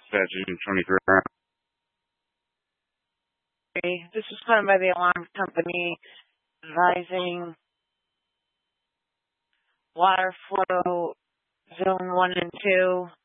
Dispatch 23. This is called by the alarm company advising water flow zone 1 and 2